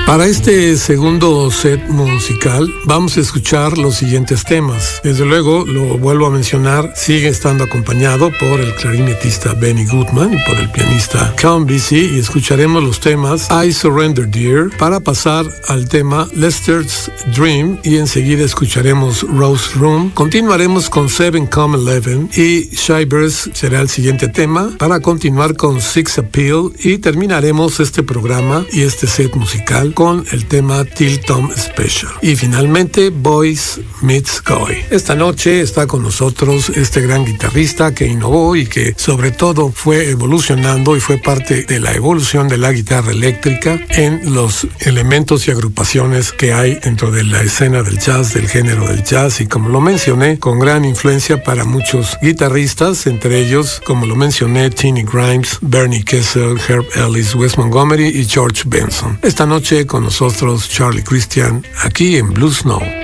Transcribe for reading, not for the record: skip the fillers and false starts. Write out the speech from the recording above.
Para este segundo set musical vamos a escuchar los siguientes temas. Desde luego, lo vuelvo a mencionar, sigue estando acompañado por el clarinetista Benny Goodman y por el pianista Count Basie, y escucharemos los temas I Surrender Dear para pasar al tema Lester's Dream, y enseguida escucharemos Rose Room. Continuaremos con 7-Come-11 y Shy Birds será el siguiente tema para continuar con Six Appeal, y terminaremos este programa y este set musical con el tema Till Tom Special. Y finalmente, Boys Meets Goy. Esta noche está con nosotros este gran guitarrista que innovó y que sobre todo fue evolucionando y fue parte de la evolución de la guitarra eléctrica en los elementos y agrupaciones que hay dentro de la escena del jazz, del género del jazz, y como lo mencioné, con gran influencia para muchos guitarristas, entre ellos, como lo mencioné, Tinny Grimes, Bernie Kessel, Herb Ellis, Wes Montgomery y George Benson. Esta noche con nosotros Charlie Christian, aquí en Blue Snow.